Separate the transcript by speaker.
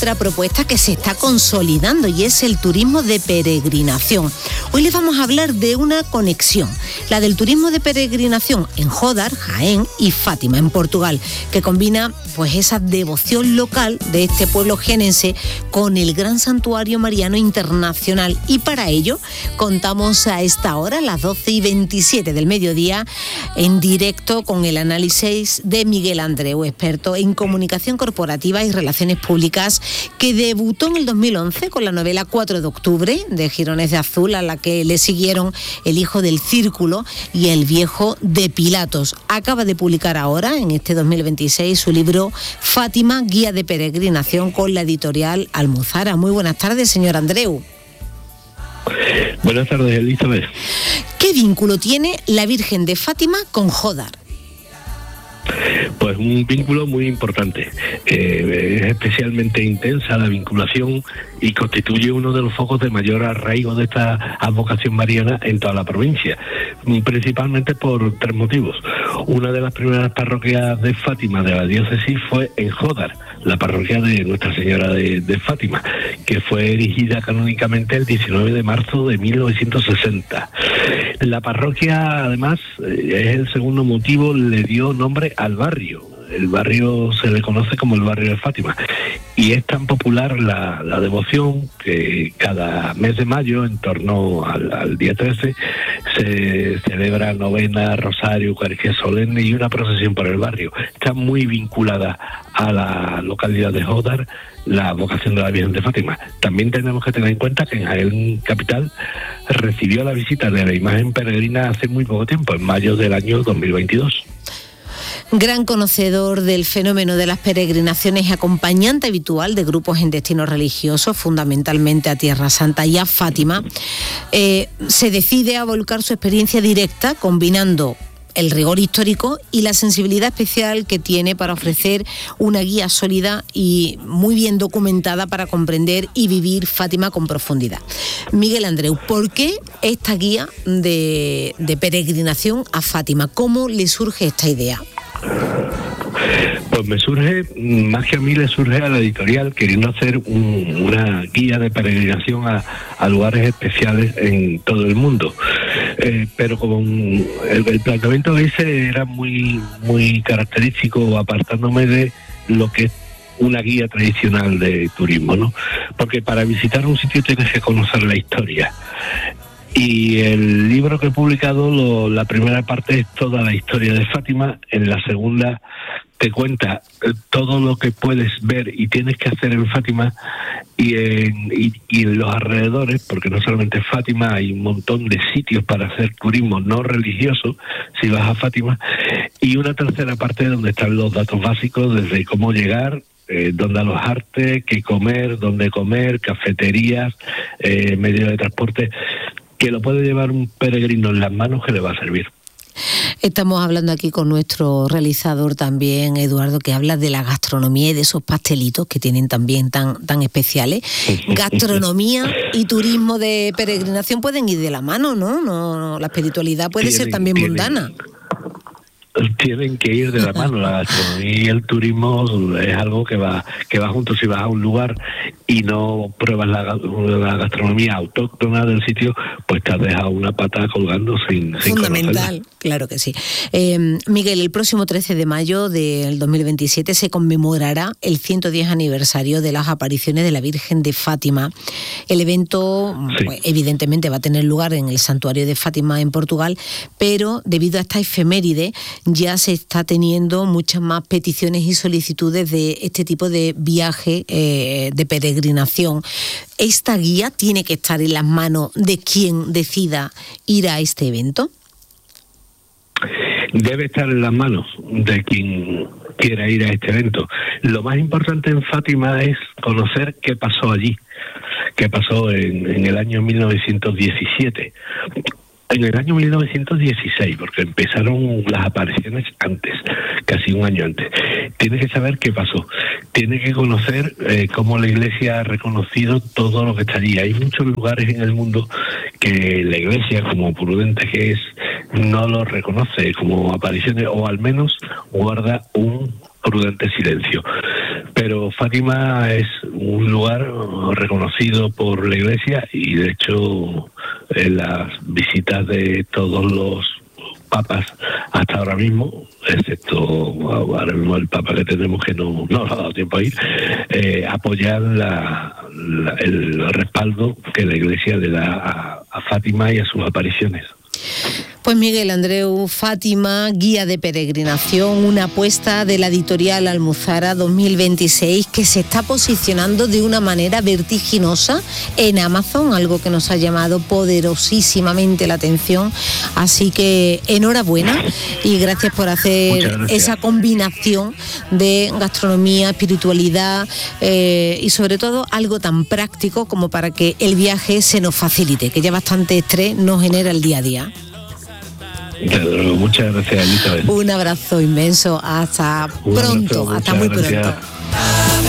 Speaker 1: otra propuesta que se está consolidando y es el turismo de peregrinación. Hoy les vamos a hablar de una conexión, la del turismo de peregrinación en Jódar, Jaén y Fátima, en Portugal, que combina pues esa devoción local de este pueblo jienense con el gran santuario mariano internacional. Y para ello contamos a esta hora, a las 12:27 del mediodía, en directo con el análisis de Miguel Andreu, experto en comunicación corporativa y relaciones públicas, que debutó en el 2011 con la novela 4 de octubre de Jirones de Azul, a la que le siguieron El hijo del círculo y El viejo de Pilatos. Acaba de publicar ahora, en este 2026, su libro Fátima, guía de peregrinación, con la editorial Almuzara. Muy buenas tardes, señor Andreu.
Speaker 2: Buenas tardes, Elizabeth.
Speaker 1: ¿Qué vínculo tiene la Virgen de Fátima con Jódar?
Speaker 2: Pues un vínculo muy importante. Es especialmente intensa la vinculación y constituye uno de los focos de mayor arraigo de esta advocación mariana en toda la provincia, principalmente por tres motivos. Una de las primeras parroquias de Fátima de la diócesis fue en Jódar, la parroquia de Nuestra Señora de Fátima, que fue erigida canónicamente el 19 de marzo de 1960. La parroquia, además, es el segundo motivo, le dio nombre al barrio. El barrio se le conoce como el barrio de Fátima, y es tan popular la devoción que cada mes de mayo, en torno al día 13, se celebra novena, rosario, Eucaristía solemne y una procesión por el barrio. Está muy vinculada a la localidad de Jódar la vocación de la Virgen de Fátima. También tenemos que tener en cuenta que en Jaén capital recibió la visita de la imagen peregrina hace muy poco tiempo, en mayo del año 2022.
Speaker 1: Gran conocedor del fenómeno de las peregrinaciones y acompañante habitual de grupos en destinos religiosos, fundamentalmente a Tierra Santa y a Fátima, se decide a volcar su experiencia directa, combinando el rigor histórico y la sensibilidad especial que tiene para ofrecer una guía sólida y muy bien documentada para comprender y vivir Fátima con profundidad. Miguel Andreu, ¿por qué esta guía de peregrinación a Fátima? ¿Cómo le surge esta idea?
Speaker 2: Pues me surge, más que a mí, le surge a la editorial, queriendo hacer una guía de peregrinación a lugares especiales en todo el mundo. Pero como el planteamiento ese era muy característico, apartándome de lo que es una guía tradicional de turismo, ¿no? Porque para visitar un sitio tienes que conocer la historia. Y el libro que he publicado, la primera parte es toda la historia de Fátima, en la segunda te cuenta todo lo que puedes ver y tienes que hacer en Fátima y en los alrededores, porque no solamente Fátima, hay un montón de sitios para hacer turismo no religioso si vas a Fátima, y una tercera parte donde están los datos básicos, desde cómo llegar, dónde alojarte, qué comer, dónde comer, cafeterías, medios de transporte, que lo puede llevar un peregrino en las manos, que le va a servir.
Speaker 1: Estamos hablando aquí con nuestro realizador también, Eduardo, que habla de la gastronomía y de esos pastelitos que tienen también tan especiales. Gastronomía y turismo de peregrinación pueden ir de la mano, ¿no? No, la espiritualidad puede ser también mundana.
Speaker 2: Tienen que ir de la mano. La gastronomía y el turismo es algo que va juntos. Si vas a un lugar y no pruebas la gastronomía autóctona del sitio, pues te has dejado una pata colgando sin
Speaker 1: fundamental,
Speaker 2: conocerla.
Speaker 1: Claro que sí. Miguel, el próximo 13 de mayo del 2027 se conmemorará el 110 aniversario de las apariciones de la Virgen de Fátima. El evento,
Speaker 2: sí,
Speaker 1: pues, evidentemente va a tener lugar en el santuario de Fátima en Portugal, pero debido a esta efeméride ya se está teniendo muchas más peticiones y solicitudes de este tipo de viaje de peregrinación. ¿Esta guía tiene que estar en las manos de quien decida ir a este evento?
Speaker 2: Debe estar en las manos de quien quiera ir a este evento. Lo más importante en Fátima es conocer qué pasó allí, qué pasó en el año 1917. En el año 1916, porque empezaron las apariciones antes, casi un año antes. Tiene que saber qué pasó. Tiene que conocer cómo la Iglesia ha reconocido todo lo que está allí. Hay muchos lugares en el mundo que la Iglesia, como prudente que es, no lo reconoce como apariciones, o al menos guarda un prudente silencio. pero Fátima es un lugar reconocido por la Iglesia y de hecho en las visitas de todos los papas hasta ahora mismo, excepto ahora mismo el papa que tenemos que no nos ha dado tiempo a ir, apoyan el respaldo que la Iglesia le da a Fátima y a sus apariciones.
Speaker 1: Pues Miguel Andreu, Fátima, guía de peregrinación, una apuesta de la editorial Almuzara 2026 que se está posicionando de una manera vertiginosa en Amazon, algo que nos ha llamado poderosísimamente la atención. Así que enhorabuena y gracias por hacer esa combinación de gastronomía, espiritualidad y sobre todo algo tan práctico como para que el viaje se nos facilite, que ya bastante estrés nos genera el día a día.
Speaker 2: Muchas gracias, Elizabeth.
Speaker 1: Un abrazo inmenso, hasta pronto, hasta muy pronto.